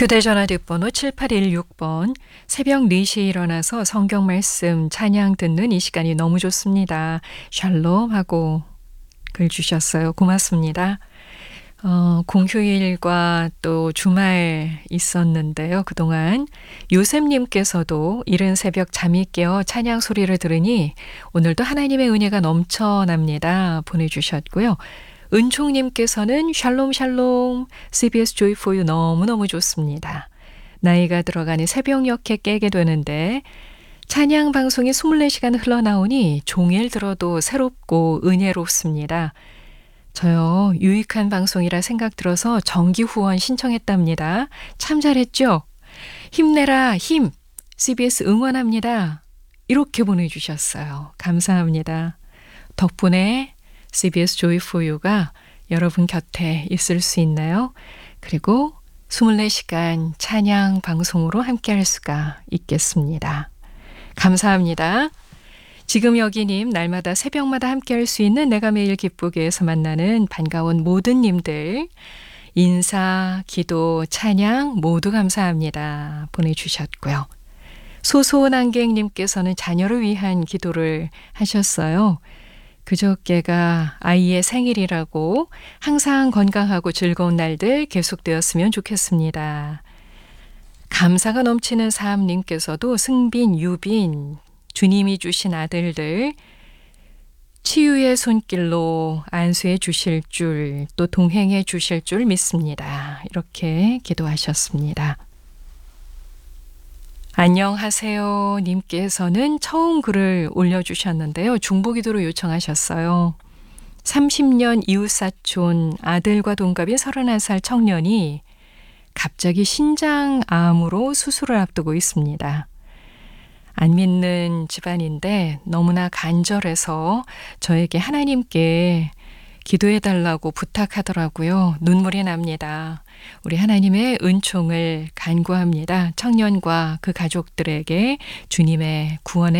휴대전화 뒷번호 7816번 새벽 4시에 일어나서 성경 말씀 찬양 듣는 이 시간이 너무 좋습니다. 샬롬 하고 글 주셨어요. 고맙습니다. 공휴일과 또 주말 있었는데요. 그동안 요셉님께서도 이른 새벽 잠이 깨어 찬양 소리를 들으니 오늘도 하나님의 은혜가 넘쳐납니다. 보내주셨고요. 은총님께서는 샬롬 샬롬 CBS 조이 포유 너무너무 좋습니다. 나이가 들어가니 새벽녘에 깨게 되는데 찬양 방송이 24시간 흘러나오니 종일 들어도 새롭고 은혜롭습니다. 저요 유익한 방송이라 생각 들어서 정기 후원 신청했답니다. 참 잘했죠? 힘내라 힘 CBS 응원합니다. 이렇게 보내주셨어요. 감사합니다. 덕분에 CBS 조이 포유가 여러분 곁에 있을 수 있나요? 그리고 24시간 찬양 방송으로 함께할 수가 있겠습니다. 감사합니다. 지금 여기님 날마다 새벽마다 함께할 수 있는 내가 매일 기쁘게에서 만나는 반가운 모든 님들 인사, 기도, 찬양 모두 감사합니다. 보내주셨고요. 소소한 안객님께서는 자녀를 위한 기도를 하셨어요. 그저께가 아이의 생일이라고 항상 건강하고 즐거운 날들 계속되었으면 좋겠습니다. 감사가 넘치는 사암님께서도 승빈, 유빈, 주님이 주신 아들들 치유의 손길로 안수해 주실 줄, 또 동행해 주실 줄 믿습니다. 이렇게 기도하셨습니다. 안녕하세요 님께서는 처음 글을 올려주셨는데요. 중보기도로 요청하셨어요. 30년 이웃사촌 아들과 동갑인 31살 청년이 갑자기 신장암으로 수술을 앞두고 있습니다. 안 믿는 집안인데 너무나 간절해서 저에게 하나님께 기도해달라고 부탁하더라고요. 눈물이 납니다. 우리 하나님의 은총을 간구합니다. 청년과 그 가족들에게 주님의 구원의